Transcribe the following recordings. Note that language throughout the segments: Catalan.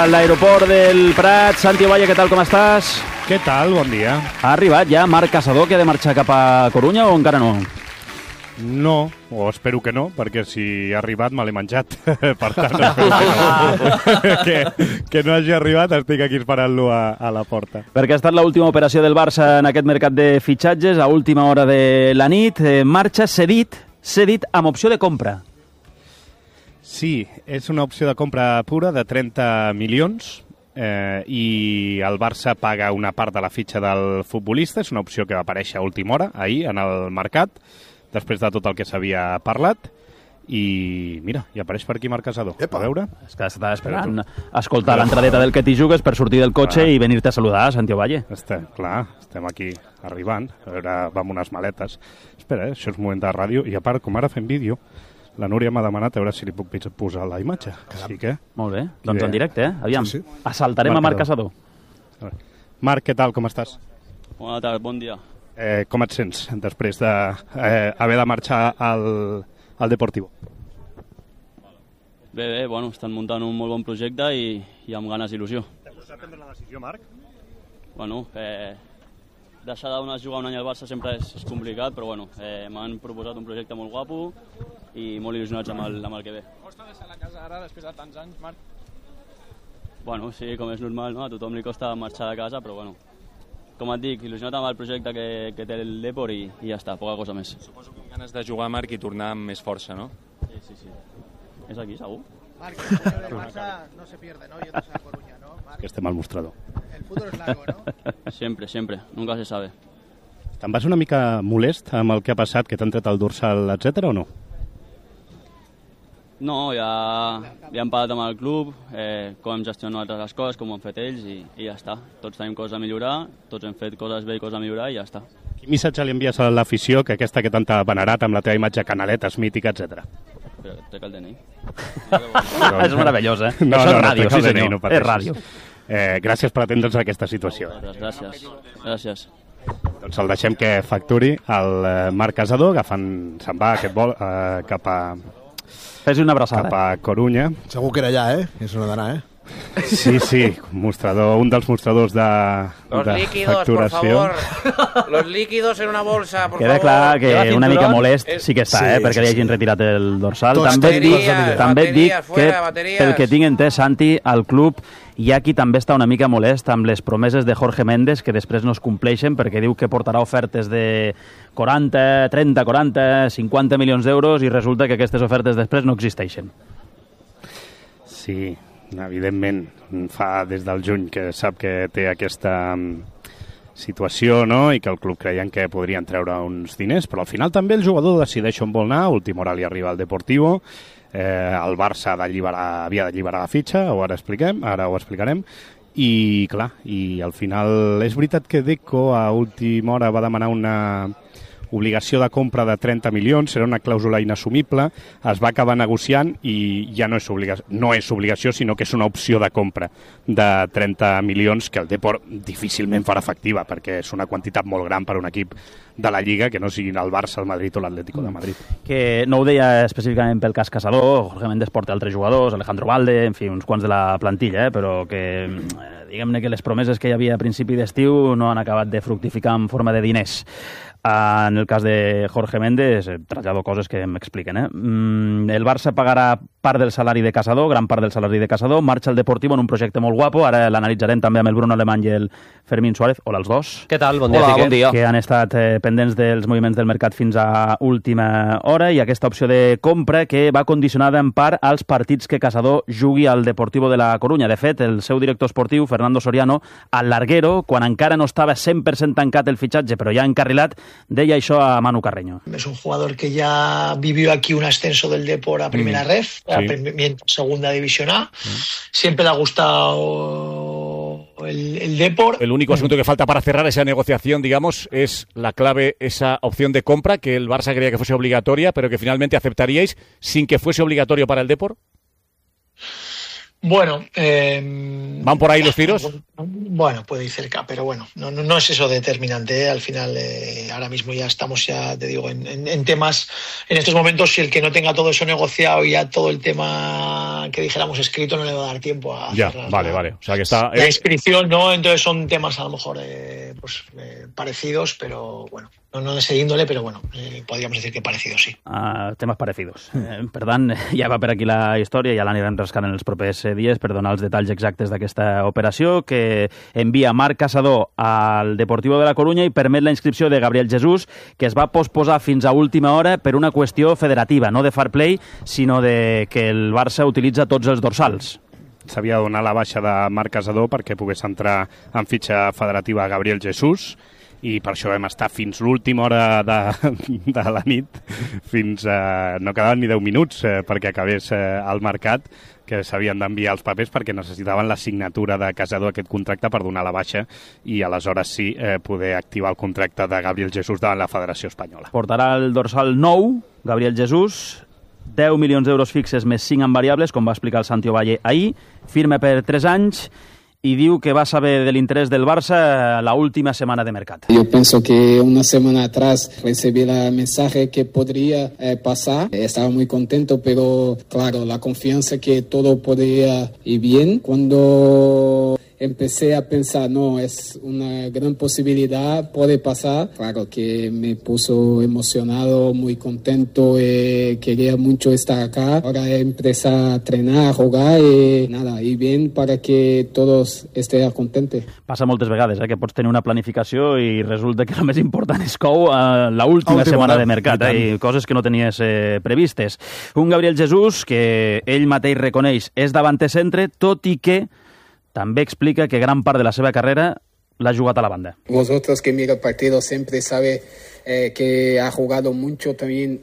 l'aeroport del Prat. Santi Ovalle, què tal, com estàs? Què tal? Bon dia. Ha arribat ja Marc Caçador, que ha de marxar cap a Corunya, o encara no? No, o espero que no, perquè si ha arribat me l'he menjat. Per tant, espero que no hagi arribat, estic aquí esperant-lo a la porta. Perquè ha estat l'última operació del Barça en aquest mercat de fitxatges, a última hora de la nit. Marxa cedit amb opció de compra. Sí, és una opció de compra pura de 30 milions i el Barça paga una part de la fitxa del futbolista. És una opció que va aparèixer a última hora, ahir, en el mercat, després de tot el que s'havia parlat. I mira, i apareix per aquí Marc Caçador. A veure. És que estava esperant escoltar l'entradeta del que t'hi jugues per sortir del cotxe i venir-te a saludar, Santi Ovalle. Estem aquí arribant. A veure, va amb unes maletes. Espera, això és un moment de ràdio. I a part, com ara fem vídeo, la Núria m'ha demanat a veure si li puc posar la imatge. Així que... Molt bé, doncs en directe, Aviam, sí. Assaltarem a Marc Caçador. Marc, què tal, com estàs? Bona tarda, bon dia. Com et sents després d'haver de marxar al Deportivo? Bé, bueno, estan muntant un molt bon projecte i amb ganes i il·lusió. T'ha costat prendre la decisió, Marc? Bueno, deixar de jugar un any al Barça sempre és complicat, però bueno, m'han proposat un projecte molt guapo i molt il·lusionats amb el que ve. Costa deixar la casa ara després de tants anys, Marc? Bueno, sí, com és normal, no? A tothom li costa marxar de casa, però bueno, com et dic, il·lusionat amb el projecte que té el Depor i ja està, poca cosa més. Suposo que amb ganes de jugar, Marc, i tornar amb més força, no? Sí. És aquí, segur? Marc, el sueño del Barça no se pierde, ¿no? Yéndose a Coruña, ¿no? Marc? Que estem al mostrador. El futuro es largo, ¿no? Siempre, nunca se sabe. Te'n vas una mica molest amb el que ha passat, que t'han tret el dorsal, etc o no? No, ja hem parlat amb el club, com hem gestionat les coses, com ho han fet ells i ja està. Tots tenim coses a millorar, tots hem fet coses bé i coses a millorar i ja està. Quin missatge li envies a l'afició, que aquesta que tant t'ha venerat amb la teva imatge canaletes, mítica, etc? Però trec el DNI. És meravellós, No, això és ràdio, sí senyor, senyor, és ràdio. Gràcies per atendre'ns a aquesta situació. Gràcies. Doncs el deixem que facturi el Marc Caçador, se'n va aquest vol cap a... Fes una abraçada. Cap a Corunya. Segur que era allà, És una d'anar, Sí, mostrador, un dels mostradors de facturació. Por favor. Los líquidos en una bolsa, por Queda favor. clar que una mica molest sí que està, perquè li hagin retirat el dorsal. També et dic que, pel que tinc entès, Santi, al club hi ha qui també està una mica molest amb les promeses de Jorge Méndez, que després no es compleixen, perquè diu que portarà ofertes de 40, 30, 40, 50 milions d'euros i resulta que aquestes ofertes després no existeixen. Sí, evidentment, fa des del juny que sap que té aquesta situació, no?, i que el club creien que podrien treure uns diners, però al final també el jugador decideix on vol anar. A última hora li arriba al Deportivo, el Barça havia d'alliberar la fitxa, ara ho explicarem, i clar, i al final és veritat que Deco a última hora va demanar una obligació de compra de 30 milions, era una clàusula inassumible, es va acabar negociant i ja no és obligació, sinó que és una opció de compra de 30 milions que el Depor difícilment farà efectiva, perquè és una quantitat molt gran per un equip de la Lliga, que no siguin el Barça, el Madrid o l'Atlético de Madrid. Que no ho deia específicament pel cas Caçador, Jorge Méndez porta altres jugadors, Alejandro Valde, en fi, uns quants de la plantilla, però que diguem-ne que les promeses que hi havia a principi d'estiu no han acabat de fructificar en forma de diners. En el cas de Jorge Méndez, trasllado coses que m'expliquen. El Barça pagarà part del salari de Caçador, gran part del salari de Caçador, marxa al Deportivo en un projecte molt guapo, ara l'analitzarem també amb el Bruno Alemany i el Fermín Suárez. Hola els dos. Què tal? Bon dia. Hola, bon dia. Que han estat pendents dels moviments del mercat fins a última hora, i aquesta opció de compra que va condicionada en part als partits que Caçador jugui al Deportivo de la Corunya. De fet, el seu director esportiu, Fernando Soriano, al larguero, quan encara no estava 100% tancat el fitxatge, però ja encarrilat, deia això a Manu Carreño. Es un jugador que ya vivió aquí un ascenso del Depor a Primera Ref, a Segunda División A. Siempre le ha gustado el Depor. El único asunto que falta para cerrar esa negociación, digamos, es la clave, esa opción de compra que el Barça quería que fuese obligatoria, pero que finalmente aceptaríais sin que fuese obligatorio para el Depor. Bueno, ¿van por ahí los tiros? Bueno, puede ir cerca, pero bueno, no es eso determinante, ¿eh? Al final, ahora mismo ya estamos, te digo, en temas, en estos momentos, si el que no tenga todo eso negociado y ya todo el tema que dijéramos escrito no le va a dar tiempo a cerrar vale. O sea que está... La inscripción, ¿no? Entonces son temas a lo mejor parecidos, pero bueno, no de esa índole, pero bueno, podríamos decir que parecidos, sí. Temes parecidos. Per tant, ja va per aquí la història, ja l'anirem rascant en els propers dies per donar els detalls exactes d'aquesta operació que envia Marc Caçador al Deportivo de la Corunya i permet la inscripció de Gabriel Jesús, que es va posposar fins a última hora per una qüestió federativa, no de fair play, sinó de que el Barça utilitza tots els dorsals. S'havia de donar la baixa de Marc Caçador perquè pogués entrar en fitxa federativa Gabriel Jesús, i per això vam estar fins l'última hora de la nit, fins no quedaven ni 10 minuts perquè acabés el mercat, que s'havien d'enviar els papers perquè necessitaven la signatura de Caçador aquest contracte per donar la baixa i aleshores sí poder activar el contracte de Gabriel Jesús davant la Federació Espanyola. Portarà el dorsal 9, Gabriel Jesús, 10 milions d'euros fixes més 5 en variables, com va explicar el Santi Ovalle ahir, firma per 3 anys y diu que va a saber del interés del Barça la última semana de mercado. Yo pienso que una semana atrás recibí el mensaje que podría pasar. Estaba muy contento, pero claro, la confianza que todo podría ir bien. Cuando empecé a pensar, no, es una gran posibilidad, puede pasar. Claro que me puso emocionado, muy contento, quería mucho estar acá. Ahora empecé a entrenar, a jugar y nada, y bien para que todos estén contentos. Passa moltes vegades, que pots tenir una planificació i resulta que el més important és cou l'última setmana de mercat i coses que no tenies previstes. Un Gabriel Jesús que ell mateix reconeix és davanter centre, tot i que també explica que gran part de la seva carrera l'ha jugat a la banda. Vosotros que miran partidos siempre sabe que ha jugado mucho también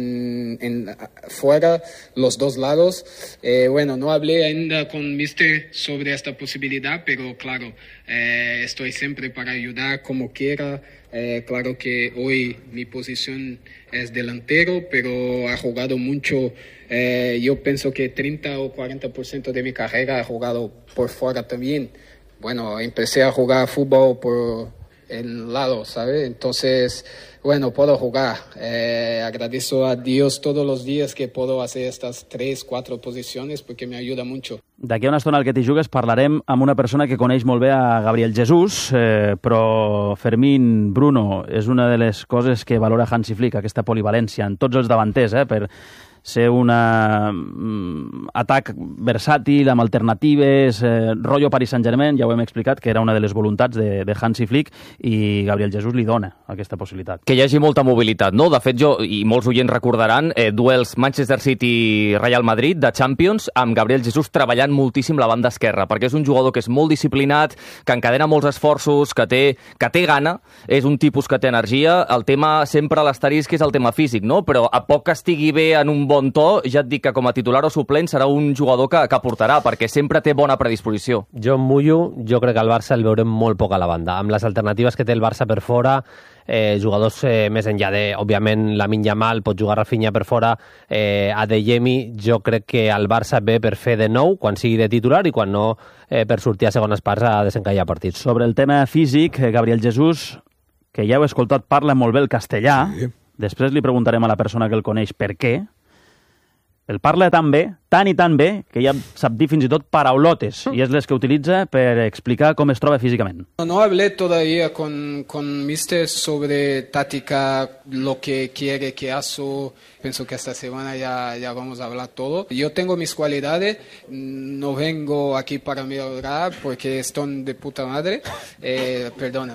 en fuera, los dos lados. Bueno, no hablé ainda con Mister sobre esta posibilidad, pero claro, estoy siempre para ayudar como quiera. Claro que hoy mi posición es delantero, pero ha jugado mucho. Yo pienso que 30 o 40% de mi carrera ha jugado por fuera también. Bueno, empecé a jugar fútbol por el lado, ¿sabes? Entonces, bueno, puedo jugar. Agradezco a Dios todos los días que puedo hacer estas 3, 4 posiciones porque me ayuda mucho. D'aquí a una estona al que t'hi jugues parlarem amb una persona que coneix molt bé a Gabriel Jesús, però Fermín Bruno és una de les coses que valora Hansi Flick, aquesta polivalència en tots els davanters, per ser un atac versàtil, amb alternatives, rotllo Paris Saint-Germain, ja ho hem explicat, que era una de les voluntats de Hansi Flick, i Gabriel Jesús li dona aquesta possibilitat. Que hi hagi molta mobilitat, no? De fet, jo, i molts oients recordaran, duels Manchester City-Real Madrid de Champions, amb Gabriel Jesús treballant moltíssim la banda esquerra, perquè és un jugador que és molt disciplinat, que encadena molts esforços, que té gana, és un tipus que té energia. El tema sempre a l'asterisc és el tema físic, no? Però a poc que estigui bé en un bon to, ja et dic que com a titular o suplent serà un jugador que aportarà, perquè sempre té bona predisposició. Jo em mullo, jo crec que el Barça el veurem molt poc a la banda. Amb les alternatives que té el Barça per fora, jugadors més enllà de, òbviament, Lamine Yamal, pot jugar Rafinha per fora, Adeyemi, jo crec que el Barça ve per fer de nou, quan sigui de titular i quan no per sortir a segones parts a desencallar partits. Sobre el tema físic, Gabriel Jesús, que ja heu escoltat, parla molt bé el castellà, després li preguntarem a la persona que el coneix per què. El parla tan bé, tan i tan bé, que ja sap dir fins i tot paraulotes, i és les que utilitza per explicar com es troba físicament. No hablé todavía con Mister sobre táctica, lo que quiere que haga. Pienso que esta semana ya vamos a hablar todo. Yo tengo mis cualidades, no vengo aquí para mejorar porque están de puta madre. Perdona.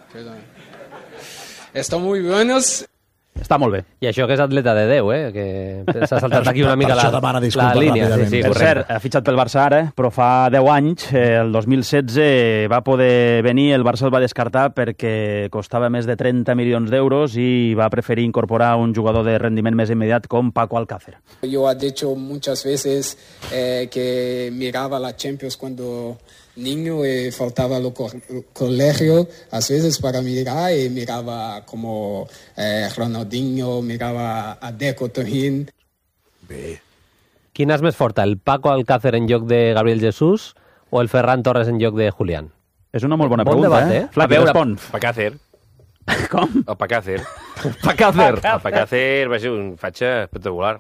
Están muy buenos. Està molt bé. I això que és atleta de Déu, que s'ha saltat aquí una mica la línia. Sí, per cert, ha fitxat pel Barça ara, però fa 10 anys, el 2016, va poder venir, el Barça el va descartar perquè costava més de 30 milions d'euros i va preferir incorporar un jugador de rendiment més immediat com Paco Alcácer. Yo he dicho muchas veces que miraba la Champions cuando niño faltaba al colegio, a veces para mirar, y miraba como Ronaldinho, miraba a Deco también. Bé, Quin és més forta, el Paco Alcácer en lloc de Gabriel Jesús o el Ferran Torres en lloc de Julián? És una molt bona Bon pregunta, debat, Flac, respon. Pacácer. Com? El Pacácer. Pacácer. El Pacácer va ser un fatxa espectacular.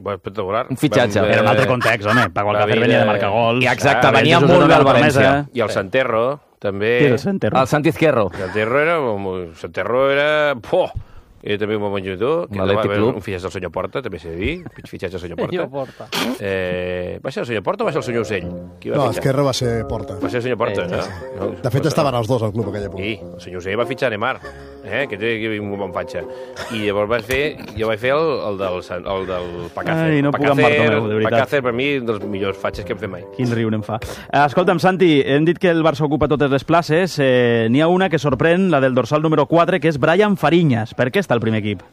Un fitxatge. Era un altre context, home. Paco Alcácer venia de marcar gols. I exacte, venia molt bé al València. I el Santerro, també. Qui era el Santerro? El Santi Izquierdo. Santerro era... I també un bon jugador, que Club. un fitxatge del senyor Porta, també s'ha de dir, fitxatge del senyor Porta. Porta. Va ser el senyor Porta o va ser el senyor Ocell? No, Esquerra va ser Porta. Va ser el senyor Porta, no? De fet, estaven els dos al club aquella època. Sí, el senyor Ocell va fitxar Neymar, que té un bon fatxa. I llavors jo vaig fer el del Pacácer. Ai, no puc amb Bartomeu, de veritat. Pacácer, per mi, un dels millors fatxes que hem fet mai. Quin riure em fa. Escolta'm, Santi, hem dit que el Barça ocupa totes les places. N'hi ha una que sorprèn, la del dorsal número 4, que és Brian Fariñas. Per què està al primer equip?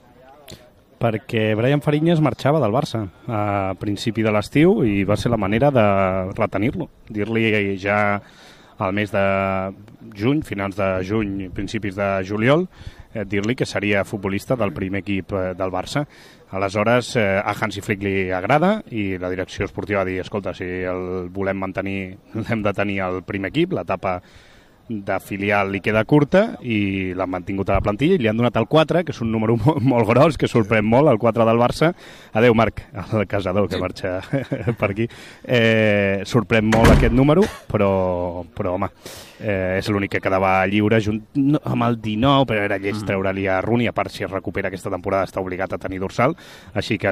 Perquè Brian Fariñas marxava del Barça a principi de l'estiu i va ser la manera de retenir-lo. Dir-li ja al mes de juny, finals de juny, principis de juliol, dir-li que seria futbolista del primer equip del Barça. Aleshores, a Hansi Flick li agrada i la direcció esportiva va dir, escolta, si el volem mantenir, l'hem de tenir al primer equip, l'etapa de filial li queda curta i l'han mantingut a la plantilla i li han donat el 4, que és un número molt gros, que sorprèn molt, el 4 del Barça. Adéu, Marc, el casador que marxa per aquí. Sorprèn molt aquest número, però home, és l'únic que quedava lliure amb el 19, però era lleig treure-li a Rooney, a part si es recupera aquesta temporada està obligat a tenir dorsal, així que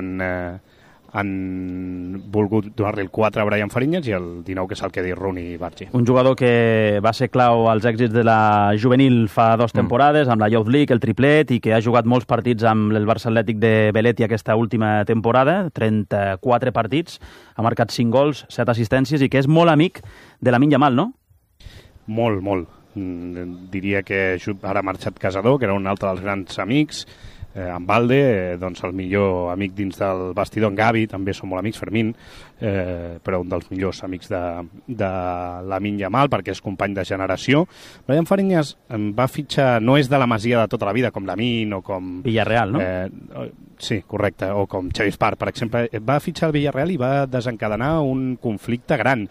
han volgut donar-li el 4 a Brian Fariñas i el 19 que se'l quedi Rooney i Bargi. Un jugador que va ser clau als èxits de la juvenil fa 2 temporades, amb la Youth League, el triplet, i que ha jugat molts partits amb el Barça Atlètic de Belletti aquesta última temporada, 34 partits, ha marcat 5 gols, 7 assistències, i que és molt amic de Lamine Yamal, no? Molt, molt. Diria que ara ha marxat Casador, que era un altre dels grans amics, en Valde, doncs el millor amic dins del vestidor, en Gavi, també són molt amics, Fermín, però un dels millors amics de Lamine Yamal, perquè és company de generació. Brian Fariñas va fitxar, no és de la Masia de tota la vida, com Lamine o com... Villarreal, no? Sí, correcte, o com Xavi Espart, per exemple. Va fitxar el Villarreal i va desencadenar un conflicte gran,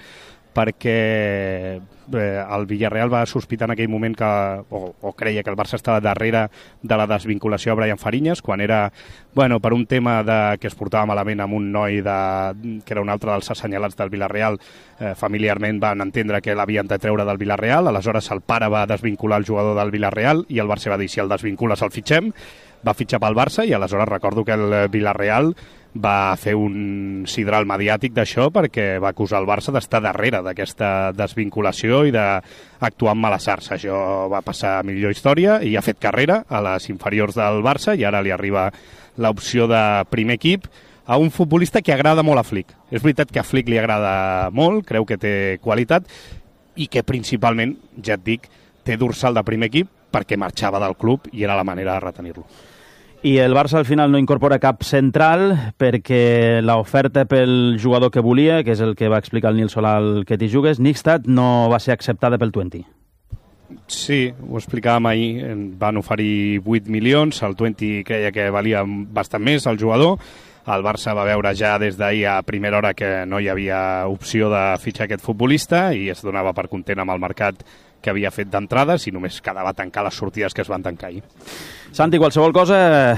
perquè el Villarreal va sospitar en aquell moment que, o creia que el Barça estava darrere de la desvinculació a Brian Fariñas, quan era, per un tema que es portava malament amb un noi que era un altre dels assenyalats del Villarreal, familiarment van entendre que l'havien de treure del Villarreal, aleshores el pare va desvincular el jugador del Villarreal i el Barça va dir, si el desvincules el fitxem, va fitxar pel Barça i aleshores recordo que el Villarreal va fer un sidral mediàtic d'això perquè va acusar el Barça d'estar darrere d'aquesta desvinculació i d'actuar amb males arts. Això va passar a millor història i ha fet carrera a les inferiors del Barça i ara li arriba l'opció de primer equip a un futbolista que agrada molt a Flick. És veritat que a Flick li agrada molt, creu que té qualitat i que principalment, ja et dic, té dorsal de primer equip perquè marxava del club i era la manera de retenir-lo. I el Barça al final no incorpora cap central perquè l'oferta pel jugador que volia, que és el que va explicar el Nil Solà al Que t'hi jugues, Nixtat, no va ser acceptada pel Twente. Sí, ho explicàvem ahir, van oferir 8 milions, el Twente creia que valia bastant més el jugador, el Barça va veure ja des d'ahir a primera hora que no hi havia opció de fitxar aquest futbolista i es donava per content amb el mercat que havia fet d'entrades i només quedava tancar les sortides que es van tancar ahir. Santi, qualsevol cosa,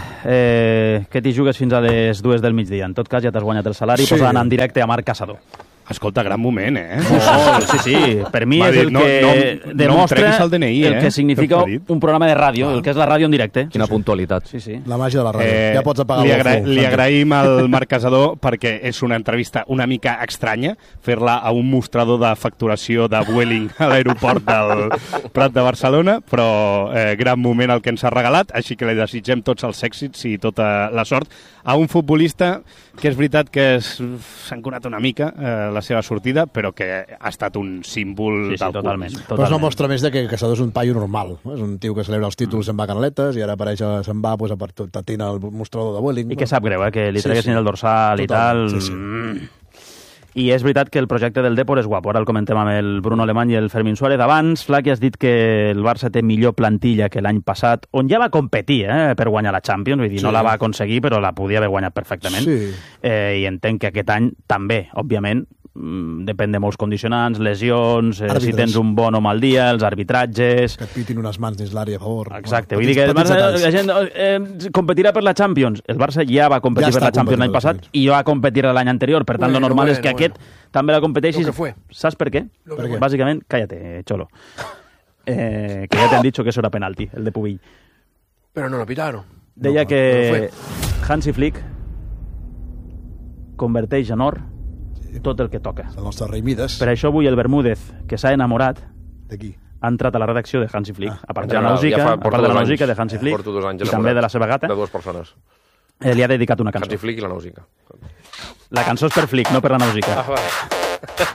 que t'hi jugues fins a les 2 del migdia. En tot cas, ja t'has guanyat el salari posant en directe a Marc Casador. Escolta, gran moment, Sí. Per mi és el que demostra el DNI, el que significa un programa de ràdio, el que és la ràdio en directe. Quina puntualitat. Sí. La màgia de la ràdio. Ja pots apagar li agraïm al Marc Casador perquè és una entrevista una mica estranya, fer-la a un mostrador de facturació de Vueling a l'aeroport del Prat de Barcelona, però gran moment el que ens ha regalat, així que li desitgem tots els èxits i tota la sort a un futbolista que és veritat que s'ha enconat una mica la seva sortida, però que ha estat un símbol del totalment. Però és una mostra més de que Casador és un paio normal. És un tio que celebra els títols en va canaletes i ara apareix, se'n va a per tatina el mostrador de Vueling. I que sap greu, que li treguessin el dorsal i tal. Sí. I és veritat que el projecte del Depor és guapo. Ara el comentem amb el Bruno Alemany i el Fermín Suárez. Abans, Flaqui, has dit que el Barça té millor plantilla que l'any passat, on ja va competir per guanyar la Champions. Vull dir, no la va aconseguir, però la podia haver guanyat perfectament. Sí. I entenc que aquest any també, òbviament, depèn de molts condicionants, lesions, si tens un bon o mal dia, els arbitratges... Que et pitin unes mans dins l'àrea a favor. Exacte, vull dir que el Barça, la gent competirà per la Champions. El Barça ja va competir per la Champions l'any passat i va competir l'any anterior, per tant, lo normal és que aquest també la competeixi. Saps per què? Bàsicament, cállate, Cholo. Que ja t'han dit que eso era penalti, el de Pubill. Pero no lo pitaron. Deia que Hansi Flick converteix en or tot el que toca. El nostre rei Mides. Per això avui el Bermúdez, que s'ha enamorat, d'aquí, ha entrat a la redacció de Hansi Flick. A part de la música de Hansi Flick i també de la seva gata. De dues persones. Li ha dedicat una cançó. Hansi Flick i la Nausica. La cançó és per Flick, no per la Nausica. Ah, va.